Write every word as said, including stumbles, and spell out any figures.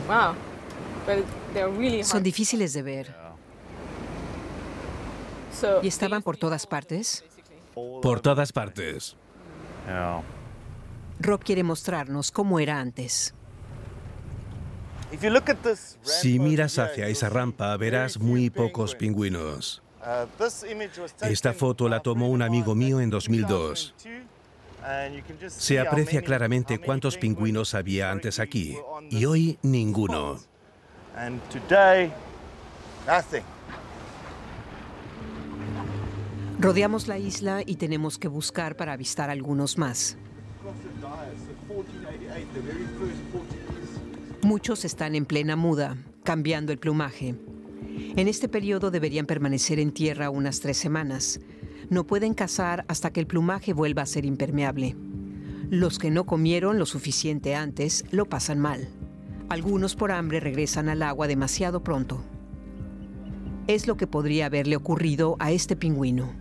Wow. But they're really Son hard. difíciles de ver. So ¿Y estaban por todas partes? Por todas partes. Rob quiere mostrarnos cómo era antes. Si miras hacia esa rampa, verás muy pocos pingüinos. Esta foto la tomó un amigo mío en dos mil dos. Se aprecia claramente cuántos pingüinos había antes aquí, y hoy ninguno. Rodeamos la isla y tenemos que buscar para avistar algunos más. Muchos están en plena muda, cambiando el plumaje. En este periodo deberían permanecer en tierra unas tres semanas. No pueden cazar hasta que el plumaje vuelva a ser impermeable. Los que no comieron lo suficiente antes lo pasan mal. Algunos por hambre regresan al agua demasiado pronto. Es lo que podría haberle ocurrido a este pingüino.